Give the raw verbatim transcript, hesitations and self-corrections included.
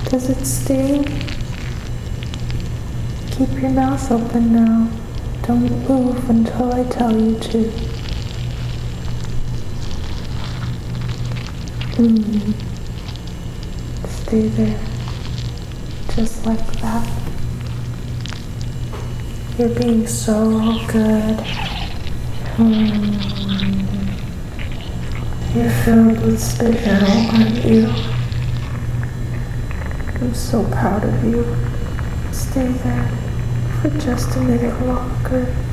Does it sting? Keep your mouth open now. Don't move until I tell you to. Mm. Stay there. Just like that. You're being so good. Hmm. You're filled with spaghetti, aren't you? I'm so proud of you. Stay there for just a minute longer.